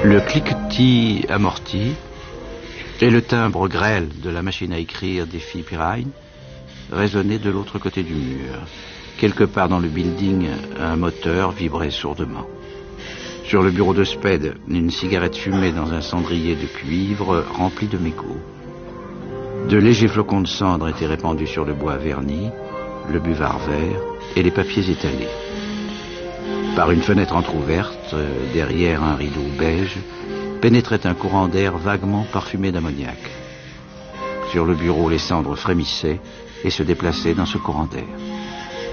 Le cliquetis amorti et le timbre grêle de la machine à écrire des filles Pirine résonnaient de l'autre côté du mur. Quelque part dans le building, un moteur vibrait sourdement. Sur le bureau de Spade, une cigarette fumait dans un cendrier de cuivre rempli de mégots. De légers flocons de cendre étaient répandus sur le bois verni, le buvard vert et les papiers étalés. Par une fenêtre entr'ouverte, derrière un rideau beige, pénétrait un courant d'air vaguement parfumé d'ammoniac. Sur le bureau, les cendres frémissaient et se déplaçaient dans ce courant d'air.